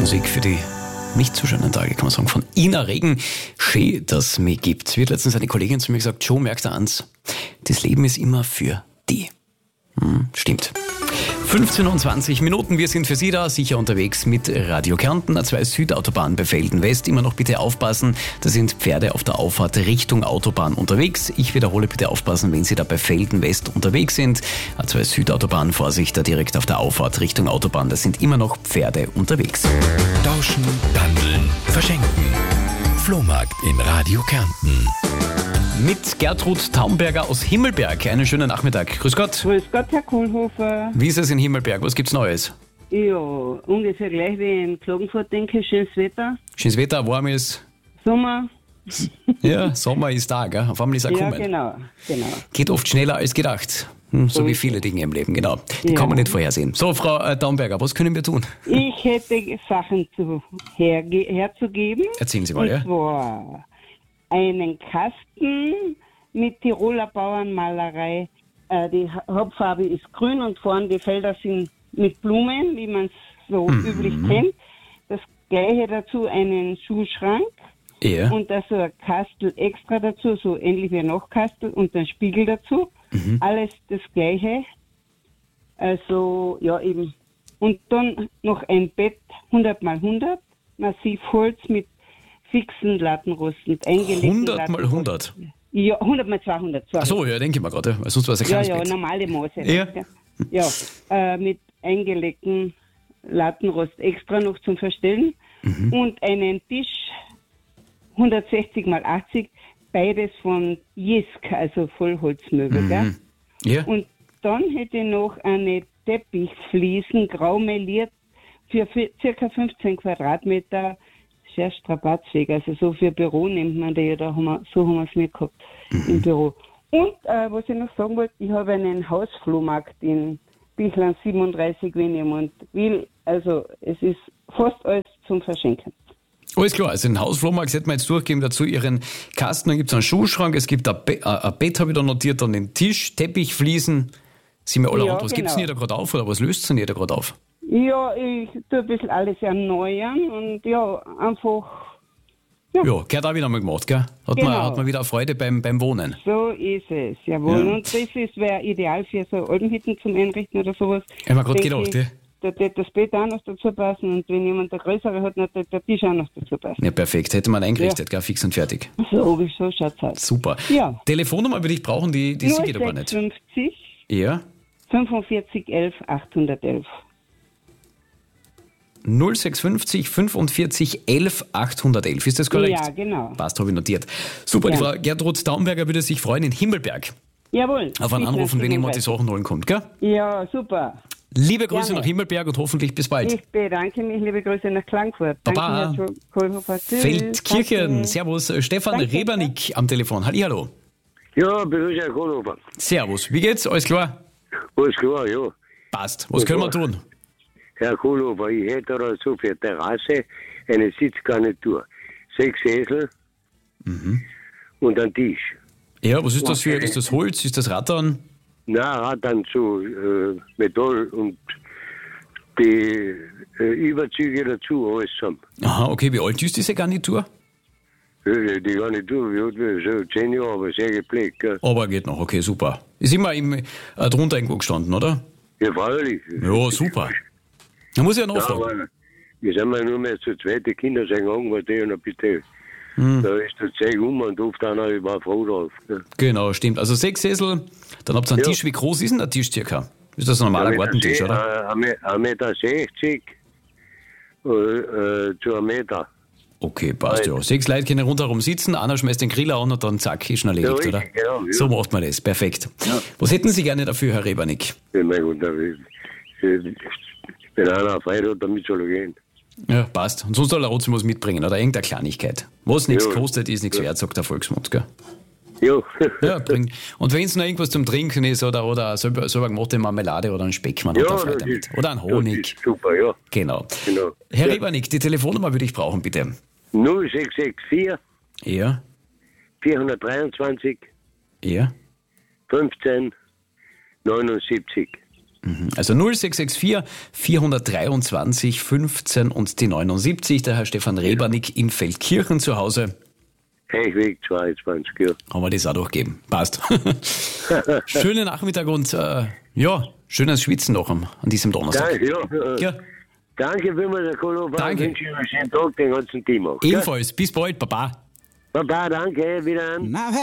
Musik für die nicht so schönen Tage, kann man sagen, von Ina Regen. Schön, dass es mich gibt. Wird letztens eine Kollegin zu mir gesagt, Joe, merkst du eins, das Leben ist immer für die. Stimmt. 15 und 20 Minuten, wir sind für Sie da, sicher unterwegs mit Radio Kärnten, A2 Südautobahn bei Velden West. Immer noch bitte aufpassen, da sind Pferde auf der Auffahrt Richtung Autobahn unterwegs. Ich wiederhole, bitte aufpassen, wenn Sie da bei Velden West unterwegs sind. A2 Südautobahn, Vorsicht, da direkt auf der Auffahrt Richtung Autobahn, da sind immer noch Pferde unterwegs. Tauschen, handeln, verschenken. Flohmarkt in Radio Kärnten. Mit Gertrud Taumberger aus Himmelberg. Einen schönen Nachmittag. Grüß Gott. Grüß Gott, Herr Kohlhofer. Wie ist es in Himmelberg? Was gibt's Neues? Ja, ungefähr gleich wie in Klagenfurt, denke ich. Schönes Wetter. Schönes Wetter, warm ist. Sommer. Ja, Sommer ist da, gell? Auf einmal ist er Ja, kommen. genau. Geht oft schneller als gedacht. So wie viele Dinge im Leben, genau. Die kann man nicht vorhersehen. So, Frau Taumberger, was können wir tun? Ich hätte Sachen herzugeben. Erzählen Sie mal, Und ja? zwar einen Kasten mit Tiroler Bauernmalerei. Die Hauptfarbe ist grün und vorne die Felder sind mit Blumen, wie man es so üblich kennt. Das gleiche dazu einen Schuhschrank. Ja. Und da so ein Kastel extra dazu, so ähnlich wie ein Nachkastel und ein Spiegel dazu. Alles das Gleiche. Also, ja eben. Und dann noch ein Bett 100x100, Massivholz mit fixen Lattenrosten, eingelegten 100 mal 100? Ja, 100x200. Ach so, ja, denke ich mal gerade. Sonst war es ein Ja, kleines ja, Bett. normale Maße. Ja. Ja, mit eingelegten Lattenrost extra noch zum Verstellen. Und einen Tisch 160x80, beides von Jisk, also Vollholzmöbel. Gell? Ja. Und dann hätte ich noch eine Teppichfliesen, grau meliert, für ca. 15 Quadratmeter, sehr strapatzfähig, also so für Büro nimmt man die, ja, so haben wir es nicht gehabt im Büro. Und was ich noch sagen wollte, ich habe einen Hausflohmarkt in Bichland 37, wenn jemand will, also es ist fast alles zum Verschenken. Alles klar, also den Hausflohmarkt sollten wir jetzt durchgeben, dazu Ihren Kasten, dann gibt es einen Schuhschrank, es gibt ein Bett, habe ich da notiert, dann den Tisch, Teppich, Fliesen, sind wir alle Ja, Was gibt es denn da gerade auf oder was löst denn da gerade auf? Ja, ich tue ein bisschen alles erneuern und ja, einfach, Ja, gehört auch wieder mal gemacht, gell? Hat Genau. man wieder Freude beim Wohnen. so ist es, jawohl. Ja. Und das wäre ideal für so Altenhütten zum Einrichten oder sowas. Ich hab mir gerade Denke gedacht, ja. Da wird das Bett auch noch dazu passen und wenn jemand der Größere hat, dann wird der Tisch auch noch dazu passen. Ja, perfekt. Hätte man eingerichtet, gell? Fix und fertig. So schaut's aus. Super. Ja. Telefonnummer würde ich brauchen, die Sie geht aber nicht. 056 Ja. 45 11 811. 0650 45 11 811. Ist das korrekt? Ja, genau. Passt, habe ich notiert. Super, die Ja. Frau Gertrud Taumberger würde sich freuen in Himmelberg. Jawohl. Auf einen Anrufen, wenn jemand die Sachen holen kommt, gell? Ja, super. Liebe Grüße Gerne. nach Himmelberg und hoffentlich bis bald. Ich bedanke mich, liebe Grüße nach Klagenfurt. Baba. Danke, Herr Kohlhofer. Tschüss. Feldkirchen. Danke. Servus. Stefan Danke. Rebernick am Telefon. Hallihallo. Ja, begrüße Herr Kohlhofer. Servus. Wie geht's? Alles klar? Alles klar, ja. Passt. Was können wir tun? Herr Kohlhofer, ich hätte da so für Terrasse eine Sitzgarnitur. 6 Sessel und einen Tisch. Ja, was ist das für? Ist das Holz? Ist das Rattan? Na, hat dann so Metall und die Überzüge dazu, alles zusammen. Aha, okay. Wie alt ist diese Garnitur? Die Garnitur, die hat so 10 Jahre, aber sehr gepflegt. Gell? Aber geht noch. Okay, super. Ist immer drunter irgendwo gestanden, oder? Ja, freilich. Ja, super. Da muss ich ja Ja, nachfragen. aber wir sind ja nur mehr zu zweit, die Kinder sagen, irgendwas, die und ein bisschen. Da ist das Zeug und oft einer über Frau drauf. Gell? Genau, stimmt. Also 6 Sessel, dann habt ihr einen Ja. Tisch. Wie groß ist denn der Tisch circa? Ist das ein normaler Gartentisch, oder? 1,60 Meter zu 1 Meter. Okay, passt ja. 6 Leute können rundherum sitzen, einer schmeißt den Grill an und dann zack, ist schon erledigt, Ja, oder? richtig, genau, ja. So macht man das, perfekt. Ja. Was hätten Sie gerne dafür, Herr Rebernick? Ja, mein Gott, wenn einer Freude hat, damit soll er gehen. Ja, passt. Und sonst soll er trotzdem was mitbringen oder irgendeine Kleinigkeit. Was nichts Ja. kostet, ist nichts wert, sagt der Volksmund, gell? Ja. Ja, bringt. Und wenn es noch irgendwas zum Trinken ist oder selber gemachte Marmelade oder ein Speck, man hat da Freude das damit. ist- Oder ein Das Honig. ist super, ja. Genau. Genau. Herr Ja. Rebernick, die Telefonnummer würde ich brauchen, bitte. 0664 Ja, 423 ja. 15 79. Also 0664 423 15 und die 79, der Herr Stefan Rebernick in Feldkirchen zu Hause. Heichweg 22, ja. Haben wir das auch durchgegeben. Passt. Schönen Nachmittag und schönes Schwitzen noch an diesem Donnerstag. Ja. Danke vielmals, Herr Koloba. Danke. Ich wünsche Ihnen einen schönen Tag, den ganzen Team auch. Ebenfalls. Bis bald. Baba. Baba, danke. Wieder an.